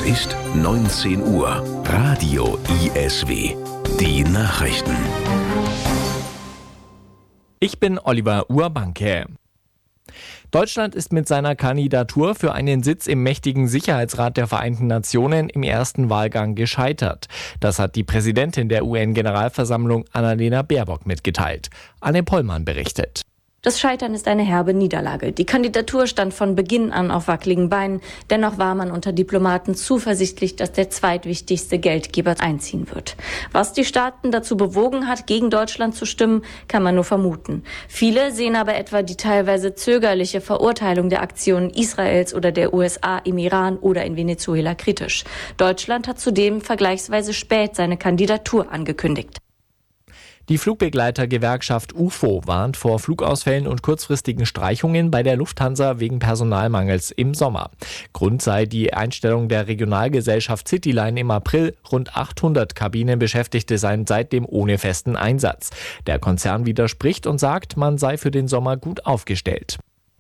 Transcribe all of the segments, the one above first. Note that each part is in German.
Es ist 19 Uhr. Radio ISW. Die Nachrichten. Ich bin Oliver Urbanke. Deutschland ist mit seiner Kandidatur für einen Sitz im mächtigen Sicherheitsrat der Vereinten Nationen im ersten Wahlgang gescheitert. Das hat die Präsidentin der UN-Generalversammlung Annalena Baerbock mitgeteilt. Anne Pollmann berichtet. Das Scheitern ist eine herbe Niederlage. Die Kandidatur stand von Beginn an auf wackeligen Beinen. Dennoch war man unter Diplomaten zuversichtlich, dass der zweitwichtigste Geldgeber einziehen wird. Was die Staaten dazu bewogen hat, gegen Deutschland zu stimmen, kann man nur vermuten. Viele sehen aber etwa die teilweise zögerliche Verurteilung der Aktionen Israels oder der USA im Iran oder in Venezuela kritisch. Deutschland hat zudem vergleichsweise spät seine Kandidatur angekündigt. Die Flugbegleitergewerkschaft UFO warnt vor Flugausfällen und kurzfristigen Streichungen bei der Lufthansa wegen Personalmangels im Sommer. Grund sei die Einstellung der Regionalgesellschaft Cityline im April. Rund 800 Kabinenbeschäftigte seien seitdem ohne festen Einsatz. Der Konzern widerspricht und sagt, man sei für den Sommer gut aufgestellt.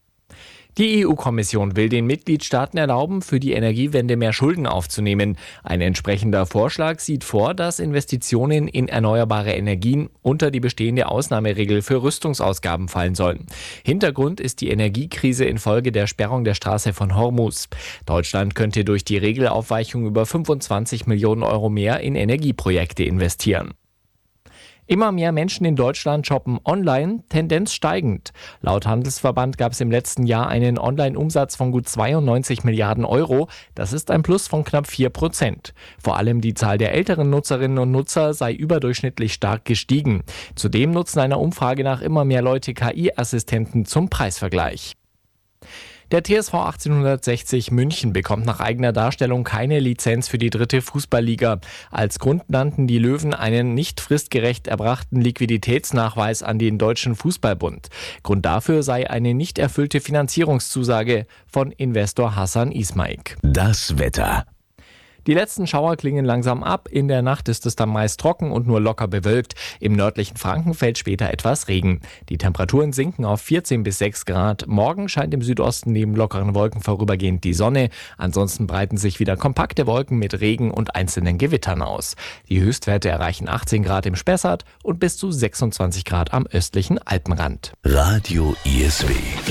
Die EU-Kommission will den Mitgliedstaaten erlauben, für die Energiewende mehr Schulden aufzunehmen. Ein entsprechender Vorschlag sieht vor, dass Investitionen in erneuerbare Energien unter die bestehende Ausnahmeregel für Rüstungsausgaben fallen sollen. Hintergrund ist die Energiekrise infolge der Sperrung der Straße von Hormuz. Deutschland könnte durch die Regelaufweichung über 25 Millionen Euro mehr in Energieprojekte investieren. Immer mehr Menschen in Deutschland shoppen online, Tendenz steigend. Laut Handelsverband gab es im letzten Jahr einen Online-Umsatz von gut 92 Milliarden Euro. Das ist ein Plus von knapp 4%. Vor allem die Zahl der älteren Nutzerinnen und Nutzer sei überdurchschnittlich stark gestiegen. Zudem nutzen einer Umfrage nach immer mehr Leute KI-Assistenten zum Preisvergleich. Der TSV 1860 München bekommt nach eigener Darstellung keine Lizenz für die 3. Fußballliga. Als Grund nannten die Löwen einen nicht fristgerecht erbrachten Liquiditätsnachweis an den Deutschen Fußballbund. Grund dafür sei eine nicht erfüllte Finanzierungszusage von Investor Hassan Ismaik. Das Wetter. Die letzten Schauer klingen langsam ab. In der Nacht ist es dann meist trocken und nur locker bewölkt. Im nördlichen Franken fällt später etwas Regen. Die Temperaturen sinken auf 14 bis 6 Grad. Morgen scheint im Südosten neben lockeren Wolken vorübergehend die Sonne. Ansonsten breiten sich wieder kompakte Wolken mit Regen und einzelnen Gewittern aus. Die Höchstwerte erreichen 18 Grad im Spessart und bis zu 26 Grad am östlichen Alpenrand. Radio ISW.